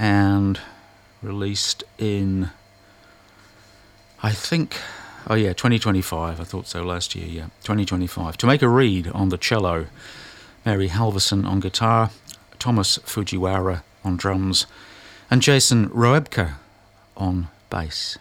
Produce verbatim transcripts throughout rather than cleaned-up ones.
and released in, I think, oh yeah, twenty twenty-five. I thought so last year, yeah, twenty twenty-five. To Make a Reed on the cello, Mary Halverson on guitar, Thomas Fujiwara on drums, and Jason Roebka on bass.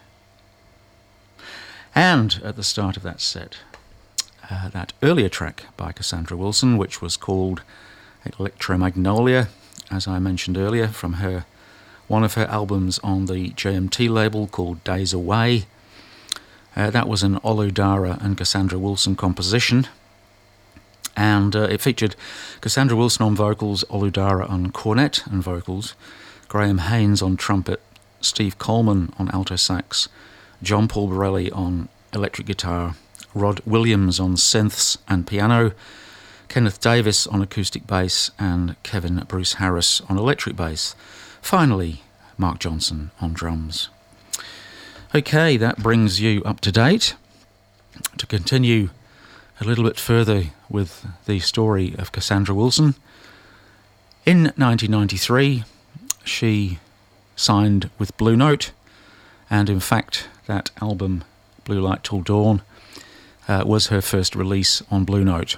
And at the start of that set, uh, that earlier track by Cassandra Wilson, which was called Electromagnolia, as I mentioned earlier, from her one of her albums on the J M T label called Days Away. Uh, that was an Oludara and Cassandra Wilson composition, and uh, it featured Cassandra Wilson on vocals, Oludara on cornet and vocals, Graham Haynes on trumpet, Steve Coleman on alto sax, John Paul Borelli on electric guitar, Rod Williams on synths and piano, Kenneth Davis on acoustic bass, and Kevin Bruce Harris on electric bass. Finally, Mark Johnson on drums. Okay, that brings you up to date. To continue a little bit further with the story of Cassandra Wilson, in nineteen ninety-three, she signed with Blue Note, and in fact, that album, Blue Light Till Dawn, uh, was her first release on Blue Note.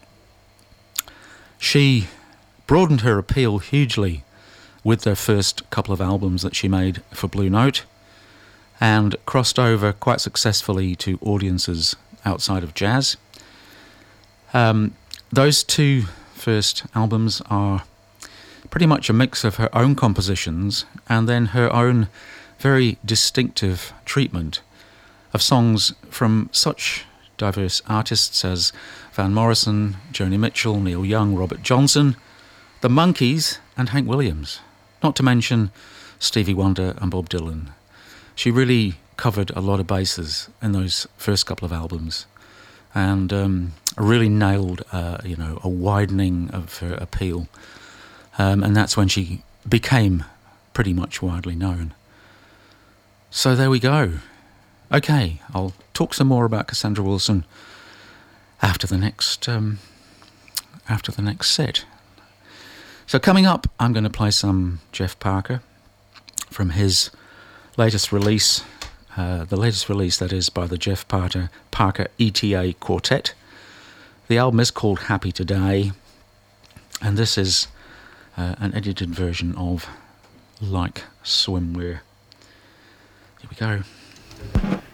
She broadened her appeal hugely with the first couple of albums that she made for Blue Note, and crossed over quite successfully to audiences outside of jazz. Um, those two first albums are pretty much a mix of her own compositions and then her own very distinctive treatment of songs from such diverse artists as Van Morrison, Joni Mitchell, Neil Young, Robert Johnson, the Monkees, and Hank Williams, not to mention Stevie Wonder and Bob Dylan. She really covered a lot of bases in those first couple of albums, and um, really nailed, uh, you know, a widening of her appeal. Um, and that's when she became pretty much widely known. So there we go. Okay, I'll talk some more about Cassandra Wilson after the next um, after the next set. So coming up, I'm going to play some Jeff Parker from his latest release, uh, the latest release that is by the Jeff Parker, Parker E T A Quartet. The album is called Happy Today, and this is uh, an edited version of Like Swimwear. Here we go.